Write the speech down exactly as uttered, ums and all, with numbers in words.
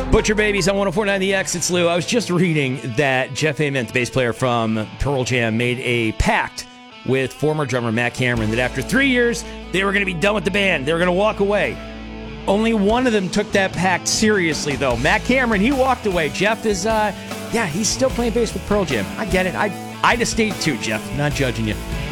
Butcher Babies on one oh four point nine The X. It's Lou. I was just reading that Jeff Ament, the bass player from Pearl Jam, made a pact with former drummer Matt Cameron that after three years, they were going to be done with the band. They were going to walk away. Only one of them took that pact seriously, though. Matt Cameron, he walked away. Jeff is, uh, yeah, he's still playing bass with Pearl Jam. I get it. I, I'd have stayed too, Jeff. Not judging you.